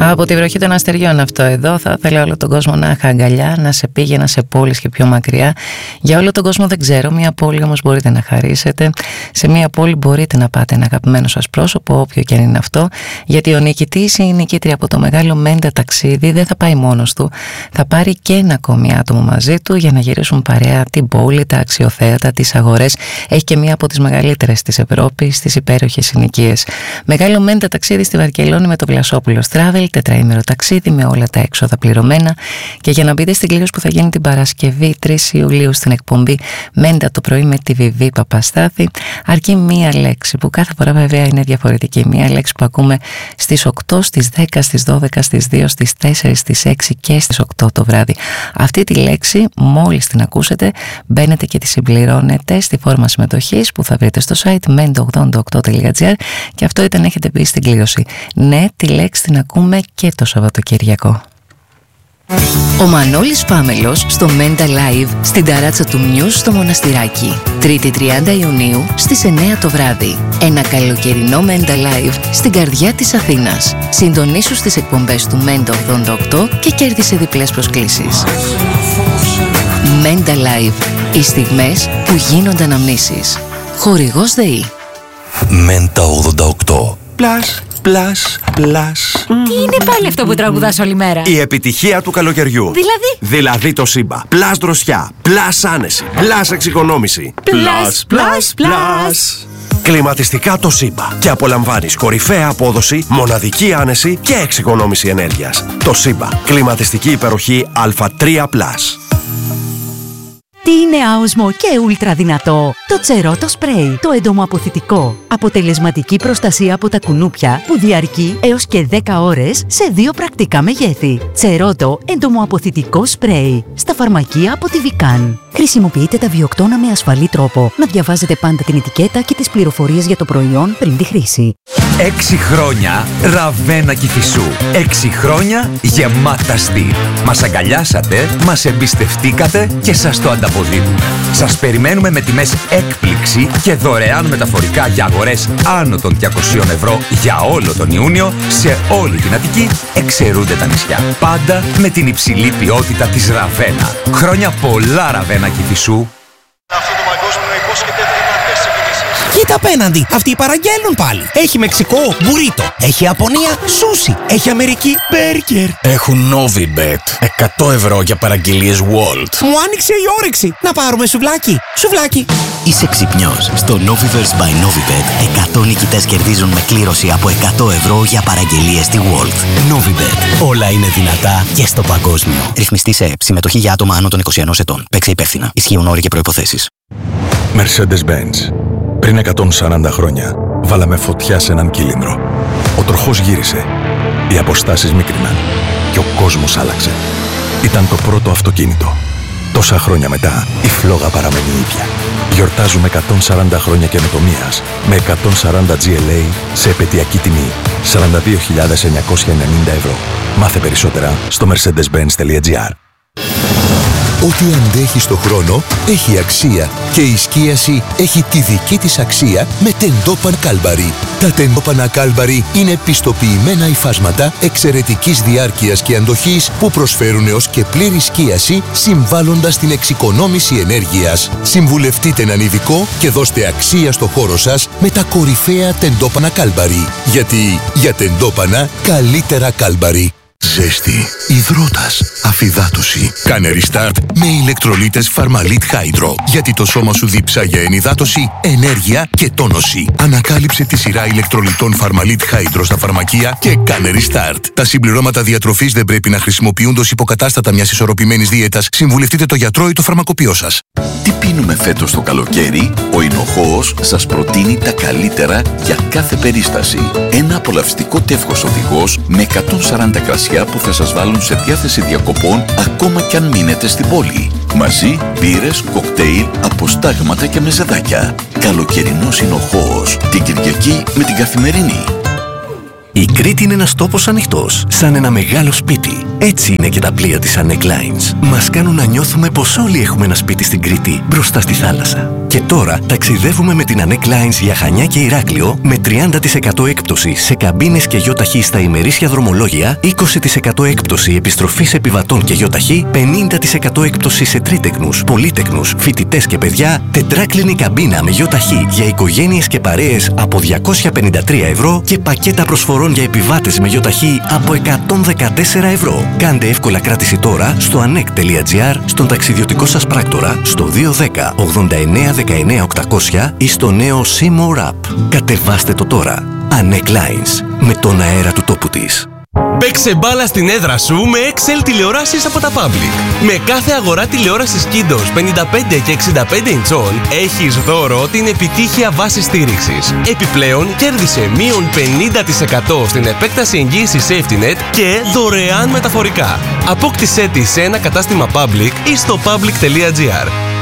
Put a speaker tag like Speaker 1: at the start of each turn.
Speaker 1: Από τη βροχή των αστεριών αυτό εδώ. Θα ήθελα όλο τον κόσμο να είχα αγκαλιά, να σε πήγαινα σε πόλεις και πιο μακριά. Για όλο τον κόσμο δεν ξέρω. Μια πόλη όμως μπορείτε να χαρίσετε. Σε μια πόλη μπορείτε να πάτε ένα αγαπημένο σας πρόσωπο, όποιο και αν είναι αυτό. Γιατί ο νικητής ή η νικήτρια από το μεγάλο Μέντα ταξίδι δεν θα πάει μόνος του. Θα πάρει και ένα ακόμη άτομο μαζί του για να γυρίσουν παρέα την πόλη, τα αξιοθέατα, τις αγορές. Έχει και μία από τις μεγαλύτερες της Ευρώπης, τις υπέροχες συνοικίες. Μεγάλο Μέντα ταξίδι στη Βαρκελόνη με το Βλασόπουλος Travel, τετραήμερο ταξίδι με όλα τα έξοδα πληρωμένα. Και για να μπείτε στην κλήρωση που θα γίνει την Παρασκευή 3 Ιουλίου στην εκπομπή Μέντα το πρωί με τη Βιβί Παπαστάθη, αρκεί μία λέξη που κάθε φορά βέβαια είναι διαφορετική. Μία λέξη που ακούμε στις 8, στις 10, στις 12, στις 2, στις 4, στις 6 και στις 8 το βράδυ. Αυτή τη λέξη μόλις την ακούσετε μπαίνετε και τη συμπληρώνετε στη φόρμα συμμετοχής που θα βρείτε στο site mendo88.gr και αυτό ήταν έχετε μπει στην κλήρωση. Ναι, τη λέξη την ακούμε και το Σαββατοκύριακο. Ο Μανώλης Πάμελος στο Μέντα Live στην ταράτσα του Μιούς στο Μοναστηράκι. 3η 30 Ιουνίου στις 9 το βράδυ. Ένα καλοκαιρινό Μέντα Live στην καρδιά της Αθήνας. Συντονίσου στις εκπομπές του Μέντα 88 και κέρδισε διπλές προσκλήσεις. Μέντα Live. Οι στιγμές που γίνονται αναμνήσεις. Χορηγός ΔΕΗ.
Speaker 2: Μέντα 88. Πλάς.
Speaker 3: Τι είναι πάλι αυτό που τραγουδάς όλη μέρα?
Speaker 4: Η επιτυχία του καλοκαιριού. Δηλαδή το Σύμπα. Πλάς δροσιά, πλάς άνεση, πλάς εξοικονόμηση. Πλάς. Κλιματιστικά το Σύμπα. Και απολαμβάνεις κορυφαία απόδοση, μοναδική άνεση και εξοικονόμηση ενέργειας. Το Σύμπα. Κλιματιστική υπεροχή Α3+.
Speaker 5: Τι είναι άοσμο και ούλτρα δυνατό? Το Τσερότο Σπρέι, το εντομοαποθητικό. Αποτελεσματική προστασία από τα κουνούπια που διαρκεί έως και 10 ώρες σε 2 πρακτικά μεγέθη. Τσερότο εντομοαποθητικό σπρέι. Στα φαρμακεία από τη Βικάν. Χρησιμοποιείτε τα βιοκτώνα με ασφαλή τρόπο. Να διαβάζετε πάντα την ετικέτα και τις πληροφορίες για το προϊόν πριν τη χρήση.
Speaker 6: 6 χρόνια Ραβένα Κηφισού. 6 χρόνια γεμάτα στυλ. Μας αγκαλιάσατε, μας εμπιστευτήκατε και σας το ανταποδίδουμε. Σας περιμένουμε με τιμές έκπληξη και δωρεάν μεταφορικά για αγορές άνω των 200 ευρώ για όλο τον Ιούνιο σε όλη την Αττική, εξαιρούνται τα νησιά. Πάντα με την υψηλή ποιότητα της Ραβένα. Χρόνια πολλά Ραβένα Κηφισού.
Speaker 7: Αυτό το παγκόσμιο υπόσχεται δυνατές συγκινήσεις.
Speaker 8: Κοίτα απέναντι, αυτοί παραγγέλνουν πάλι. Έχει Μεξικό, μπουρίτο. Έχει Ιαπωνία, σούσι. Έχει Αμερική, μπέργκερ.
Speaker 2: Έχουν Novibet. 100 ευρώ για παραγγελίες Walt.
Speaker 8: Μου άνοιξε η όρεξη. Να πάρουμε σουβλάκι. Σουβλάκι.
Speaker 9: Είσαι ξυπνιός. Στο Noviverse by Novibet 100 νικητές κερδίζουν με κλήρωση από 100 ευρώ για παραγγελίες στη Walt. Novibet. Όλα είναι δυνατά και στο παγκόσμιο. Ρυθμιστή σε ΕΕΠ. Συμμετοχή για άτομα άνω των 21 ετών. Παίξε υπεύθυνα. Ισχύουν όροι και προϋποθέσεις.
Speaker 2: Mercedes-Benz. Πριν 140 χρόνια βάλαμε φωτιά σε έναν κύλινδρο. Ο τροχός γύρισε. Οι αποστάσεις μίκριναν. Και ο κόσμος άλλαξε. Ήταν το πρώτο αυτοκίνητο. Τόσα χρόνια μετά, η φλόγα παραμένει ίδια. Γιορτάζουμε 140 χρόνια καινοτομίας με 140 GLA σε επαιτειακή τιμή 42.990 ευρώ. Μάθε περισσότερα στο mercedes-benz.gr.
Speaker 10: Ό,τι αντέχει στο χρόνο έχει αξία και η σκίαση έχει τη δική της αξία με Tendopan Calvary. Τα Tendopan Calvary είναι πιστοποιημένα υφάσματα εξαιρετικής διάρκειας και αντοχής που προσφέρουν έως και πλήρη σκίαση συμβάλλοντας την εξοικονόμηση ενέργειας. Συμβουλευτείτε έναν ειδικό και δώστε αξία στο χώρο σας με τα κορυφαία Tendopan Calvary. Γιατί για Tendopan καλύτερα Calvary. Ζέστη, υδρότας, αφυδάτωση. Κάνε restart με ηλεκτρολίτες Pharmalit Hydro. Γιατί το σώμα σου δίψα για ενυδάτωση, ενέργεια και τόνωση. Ανακάλυψε τη σειρά ηλεκτρολιτών Pharmalit Hydro στα φαρμακεία και κάνε restart. Τα συμπληρώματα διατροφής δεν πρέπει να χρησιμοποιούνται ως υποκατάστατα μιας ισορροπημένης δίαιτας. Συμβουλευτείτε το γιατρό ή το φαρμακοποιό σας.
Speaker 11: Τι πίνουμε φέτος το καλοκαίρι? Ο Ινοχώος σας προτείνει τα καλύτερα για κάθε περίσταση. Ένα απολαυστικό τεύχος οδηγός με 140 κρασιά που θα σας βάλουν σε διάθεση διακοπών ακόμα κι αν μείνετε στην πόλη. Μαζί, μπύρες, κοκτέιλ, αποστάγματα και μεζεδάκια. Καλοκαιρινός Ινοχώος. Την Κυριακή με την Καθημερινή.
Speaker 12: Η Κρήτη είναι ένας τόπος ανοιχτός, σαν ένα μεγάλο σπίτι. Έτσι είναι και τα πλοία της Anec Lines. Μας κάνουν να νιώθουμε πως όλοι έχουμε ένα σπίτι στην Κρήτη, μπροστά στη θάλασσα. Και τώρα ταξιδεύουμε με την Anec Lines για Χανιά και Ηράκλειο με 30% έκπτωση σε καμπίνες και γιοταχή στα ημερήσια δρομολόγια, 20% έκπτωση επιστροφής επιβατών και γιοταχή, 50% έκπτωση σε τρίτεκνους, πολύτεκνους, φοιτητές και παιδιά, τετράκλινη καμπίνα με γιοταχή για οικογένειες και παρέες από 253 ευρώ και πακέτα προσφορών για επιβάτες με γιοταχή από 114 ευρώ. Κάντε εύκολα κράτηση τώρα στο anec.gr, στον ταξιδιωτικό σας πράκτορα, στο 210 89 19 800 ή στο νέο Seymour App. Κατεβάστε το τώρα. Anec Lines. Με τον αέρα του τόπου της.
Speaker 13: Παίξε μπάλα στην έδρα σου με Excel τηλεοράσεις από τα Public. Με κάθε αγορά τηλεόρασης Kindos 55 και 65 ιντσών έχεις δώρο την επιτύχεια βάση στήριξης. Επιπλέον κέρδισε μείον 50% στην επέκταση εγγύησης SafetyNet και δωρεάν μεταφορικά. Απόκτησέ τη σε ένα κατάστημα Public ή στο public.gr.